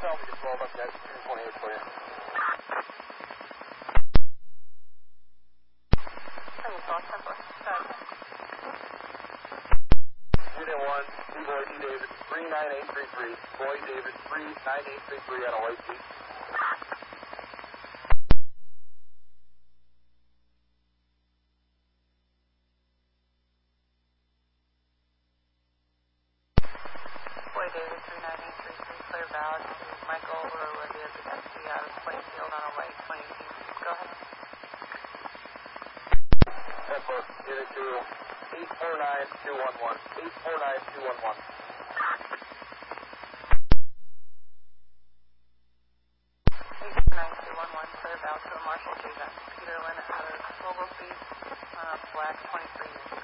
tell me just rolled up that 228 for you. Unit 1, Boy D. David, 39833. Boy David, 39833 on a white Jeep. Boy David, 39833, clear valid to Michael or Olivia Bugatti out of Plainfield on a white 2018. Go ahead. Tempo, Unit 2, 849211. 849211. 89211, clear valid to a Marshall J. Peter Lynn out of Oglesby, black 23.